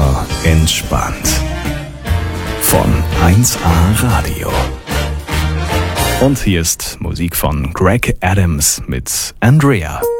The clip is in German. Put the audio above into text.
Super entspannt. Von 1A Radio. Und hier ist Musik von Greg Adams mit Andrea.